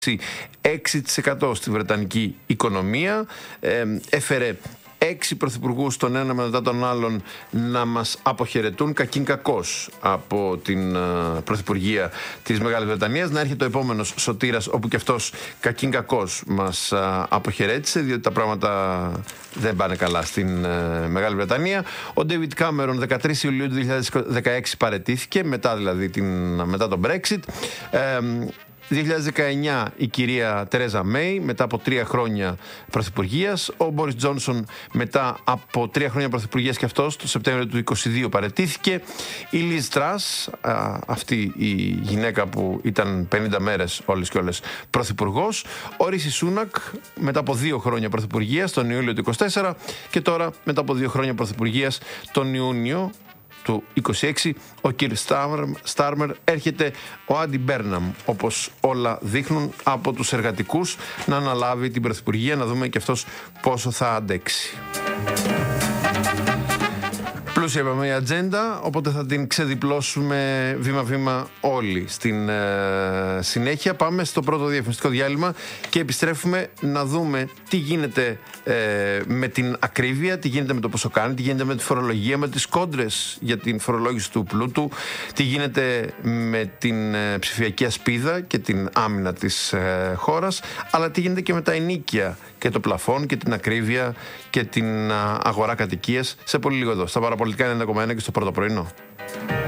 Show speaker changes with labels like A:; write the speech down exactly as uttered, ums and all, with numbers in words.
A: έξι τοις εκατό στη βρετανική οικονομία, ε, έφερε έξι πρωθυπουργούς τον ένα μετά τον άλλον να μας αποχαιρετούν κακήν κακώς από την uh, πρωθυπουργία της Μεγάλης Βρετανίας. Να έρχεται ο επόμενος Σωτήρας, όπου και αυτός κακήν κακώς μας uh, αποχαιρέτησε, διότι τα πράγματα δεν πάνε καλά στην uh, Μεγάλη Βρετανία. Ο Ντέιβιντ Κάμερον δεκατρείς Ιουλίου του δύο χιλιάδες δεκαέξι παραιτήθηκε, μετά δηλαδή την, μετά τον Brexit. Uh, δύο χιλιάδες δεκαεννιά η κυρία Τερέζα Μέι μετά από τρία χρόνια πρωθυπουργίας. Ο Μπόρις Τζόνσον μετά από τρία χρόνια πρωθυπουργίας και αυτός το Σεπτέμβριο του είκοσι δύο παραιτήθηκε. Η Λιζ Τρας, αυτή η γυναίκα που ήταν πενήντα μέρες όλες και όλες πρωθυπουργός. Ο Ρίση Σούνακ μετά από δύο χρόνια πρωθυπουργίας τον Ιούλιο του είκοσι τέσσερα και τώρα μετά από δύο χρόνια πρωθυπουργίας τον Ιούνιο του είκοσι έξι, ο Κιρ Στάρμερ, έρχεται ο Άντι Μπέρναμ, όπως όλα δείχνουν, από τους εργατικούς να αναλάβει την πρωθυπουργία, να δούμε και αυτός πόσο θα αντέξει. Πλούσια είπαμε η ατζέντα, οπότε θα την ξεδιπλώσουμε βήμα-βήμα όλοι. Στην ε, συνέχεια πάμε στο πρώτο διαφημιστικό διάλειμμα και επιστρέφουμε να δούμε τι γίνεται ε, με την ακρίβεια, τι γίνεται με το πόσο κάνει, τι γίνεται με τη φορολογία, με τις κόντρες για την φορολόγηση του πλούτου, τι γίνεται με την ε, ψηφιακή ασπίδα και την άμυνα της ε, χώρας, αλλά τι γίνεται και με τα ενοίκια και το πλαφόν και την ακρίβεια και την αγορά κατοικίας σε πολύ λίγο εδώ, στα Παραπολιτικά ενενήντα κόμμα ένα και στο Πρώτο Πρωινό.